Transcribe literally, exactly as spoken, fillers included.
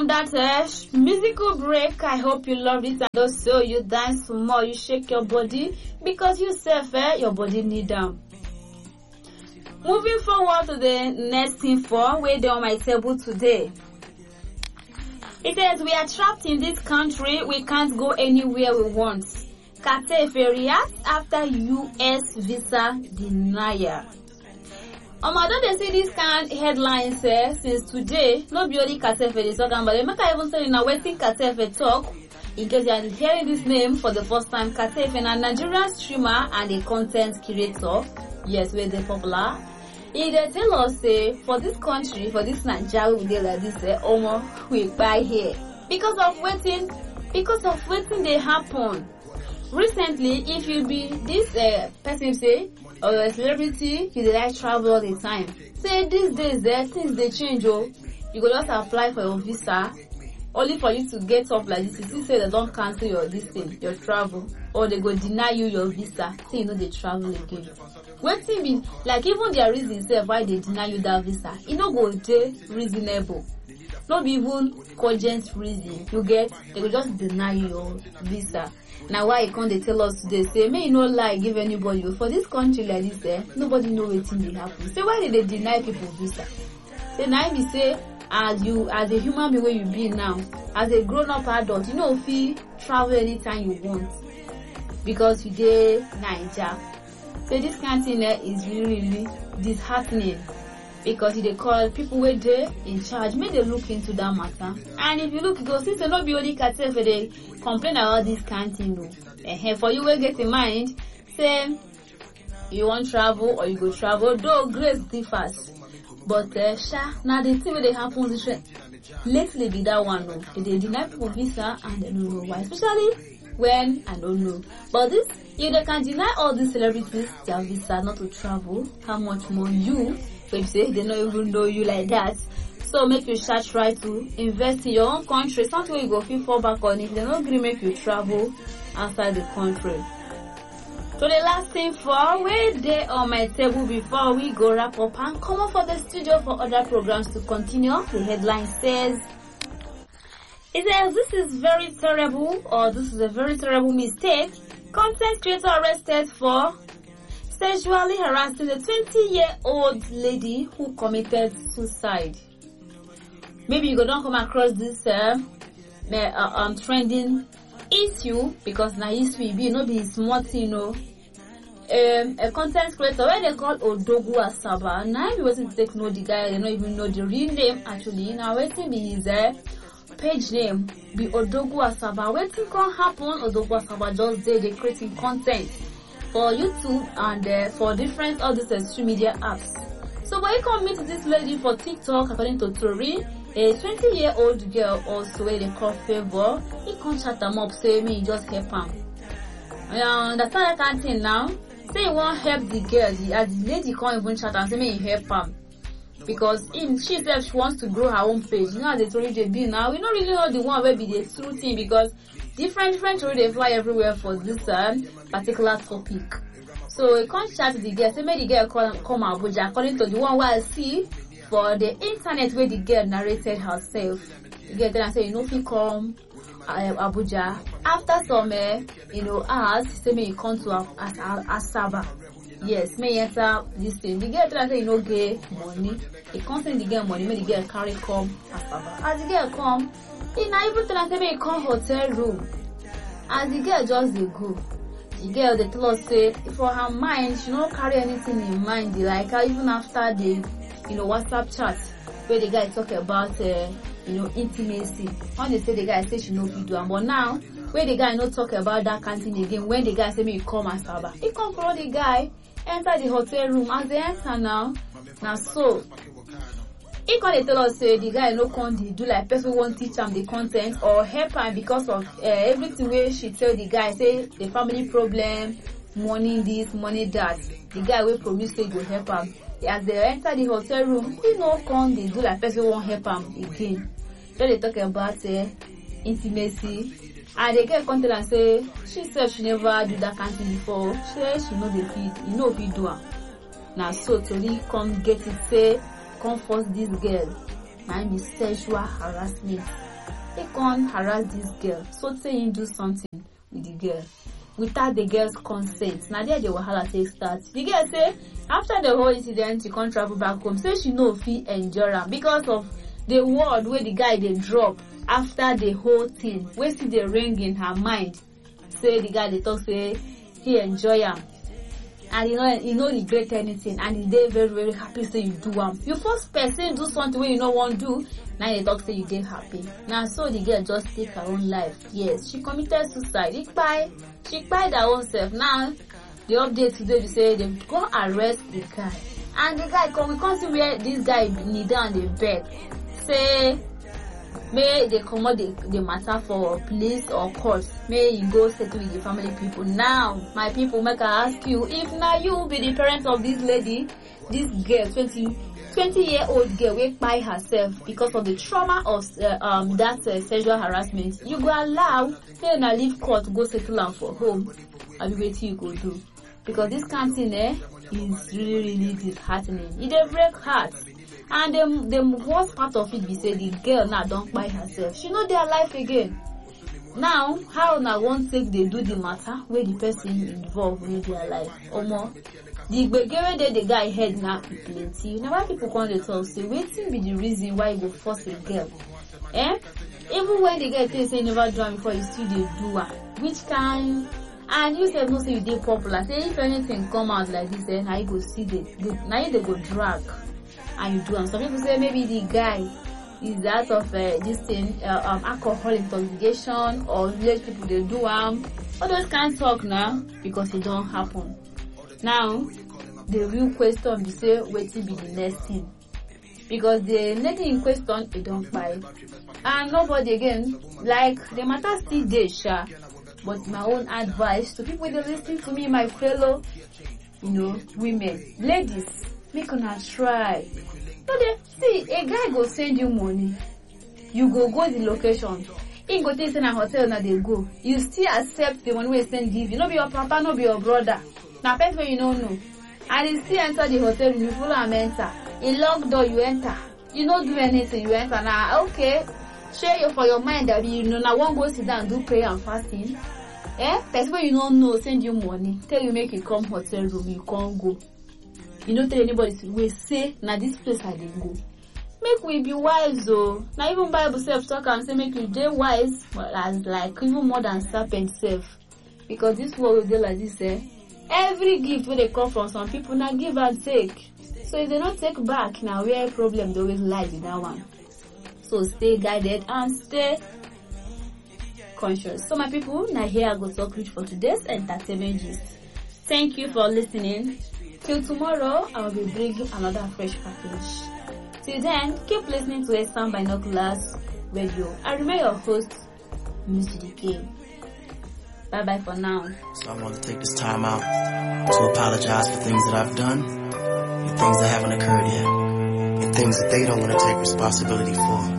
from that uh, musical break. I hope you loved it, and also you dance more, you shake your body because you self, eh, your body need them. Moving forward to the next info, where they on my table today. It says we are trapped in this country. We can't go anywhere we want. Katefe reacts after U S visa denial. Um, I don't see these kind of headlines eh, since today. Not be only Katefe is talking, but make I even tell you now waiting Katefe talk. In case you are hearing this name for the first time, Katefe, a Nigerian streamer and a content creator. Yes, we're the popular. He they tell us say for this country, for this Nigeria, we get like this. Eh, Omo, we buy here because of waiting, because of waiting they happen. Recently, if you be this uh, person say or a celebrity, you dey like travel all the time. Say these days, eh, things they change. Oh, you go just apply for your visa, only for you to get up like this. You see, say they don't cancel your this thing, your travel, or they go deny you your visa. Say you know they travel again. Waiting be like even their reason say why they deny you that visa. It no go dey reasonable. Not even cogent reason. You get they will just deny you your visa. Now why can't they tell us today? Say may you no lie give anybody for this country like this. Eh, nobody know wetin dey happen. Say why did they deny people visa? Say now me say as you as a human being where you be now, as a grown up adult, you know if you travel anytime you want because you dey Naija. So this kind of thing eh, is really really disheartening. Because they call people where they in charge, may they look into that matter. And if you look, you go see, so not be only Katefe they complain about this kind of thing. Uh, for you, will get in mind, say you want travel or you go travel, though grace differs. But uh, sha, now the thing where they happen this lately be that one. No, they deny people visa and they don't know why, especially when I don't know. But this, if they can deny all these celebrities their visa not to travel, how much more you? So you say they don't even know you like that. So make you start try to invest in your own country. Something you go feel fall back on if they don't agree make you travel outside the country. So the last thing for where they on my table before we go wrap up and come up for the studio for other programs to continue. The headline says it says this is very terrible or this is a very terrible mistake. Content creator arrested for sexually harassing a twenty-year-old lady who committed suicide. Maybe you go don't come across this uh, uh, um trending issue because now issue be no be smart, you know. Um, a content creator where they call Odogwu Asaba. Now if you wasn't to take know the guy, they don't even know the real name actually. Now waiting be his uh, page name be Odogwu Asaba. Waiting can happen. Odogwu Asaba just there they creating content for YouTube and uh, for different other social media apps. So when you come meet this lady for TikTok, according to Tori, a twenty-year-old girl also where they call Favor, he can't chat them up, say me just help him. Um, that's what I can't think now. Say you won't help the girl, the, as the lady can't even chat and say me help him. Because in she said she wants to grow her own page. You know how the story they be now. We don't really know the one where be the true thing because different different story they fly everywhere for this uh, particular topic. So you can't chat the girl. Say maybe the girl come come Abuja according to the one where I see for the internet where the girl narrated herself. The girl then say you know if you come uh, Abuja after some uh, you know hours, say me you come to Asaba. Yes, may enter this thing. The girl tell say you no get money. He can't send the girl money. May the girl carry come Asaba. As the girl come, he not even tell say may come hotel room. As the girl just dey go, the girl they tell us say for her mind she don't carry anything in mind. Like her even after the you know WhatsApp chat where the guy talk about uh, you know intimacy. When they say the guy say she no fit do am, but now where the guy no talk about that kind of thing again. When the guy say me come Asaba, he come follow the guy. Enter the hotel room. As they enter now, now so he can't tell us say the guy no can do like person won't teach him the content or help him because of uh, everything where she tell the guy say the family problem, money this, money that. The guy will promise say go help him. As they enter the hotel room, he no can do like person won't help him again. So they talk about uh, intimacy. And the girl come tell and say she said she never do that kind of thing before. She said she know the feed, you know if you do it. Now so Tori come get it say come force this girl. Now be sexual harassment. he can't harass this girl. So say him do something with the girl without the girl's consent. Now there the wahala take start. The girl say after the whole incident, she can't travel back home. Say she no fit endure am because of the word where the guy they drop after the whole thing. Where see the ring in her mind. Say the guy they talk say he enjoy am. And you know, you know regret anything, and he dey very very happy say you do am. You first person do something wey you no wan do, now you talk say you dey happy. Now so the girl just take her own life. Yes, she committed suicide. She kpai, she kpai her own self. Now the update today be say they go arrest the guy, and the guy come we come see where this guy kneel down dey beg, say may they comot the the matter for police or court, may you go settle with the family people. Now my people, make I ask you, if now you be the parent of this lady, this girl, twenty year old girl wey kpai herself because of the trauma of uh, um that uh, sexual harassment, you go allow say na leave court go settle am for home? Abi wetin you go do? Because this kind of thing eh is really really disheartening. E dey break heart. And the, the worst part of it be say the girl now don't buy herself. She know their life again. Now, how now one take they do the matter where the person involved with their life? Or more, the beggar where the guy head now plenty. Now why people come to talk say waiting be the reason why you go force a girl? Eh? Even when the girl tell say never do am before, you still they do her. Which kind? And you said no say you did popular. Say if anything come out like this, then I go see the now they go drag. And you do them. Some people say maybe the guy is that of uh, this thing, uh, um, alcohol intoxication, or village people they do um, all those can't talk now because it don't happen. Now, the real question is say what will be the next thing, because the next in question it don't buy, and nobody again like the matter still there, sure. But my own advice to people that listen to me, my fellow, you know, women, ladies. Make una try. No, they see a guy go send you money. You go go the location. He go take in a hotel na they go. You still accept the money we send give you. No be your papa, no be your brother. Na person you don't know. And he still enter the hotel. You follow him enter. In lock door you enter. You don't do anything. You enter now. Okay. Share you for your mind that you know now one go sit down and do prayer and fasting. Eh? Person you don't know send you money. Tell you make you come hotel room. You can't go. You don't tell anybody we say now this place I didn't go. Make we be wise though. Now even Bible self talk and say make you dey wise, but as like even more than serpent self. Because this world will be like this eh. Every gift where they come from some people now give and take. So if they don't take back now where problem they always lie with that one. So stay guided and stay conscious. So my people, now here I go talk rich for today's entertainment gist. Thank you for listening. Till tomorrow, I will be bringing another fresh package. Till then, keep listening to Eastern Binoculars Radio. I remain your host, Miss D K. Bye bye for now. So I want to take this time out to apologize for things that I've done and things that haven't occurred yet and things that they don't want to take responsibility for.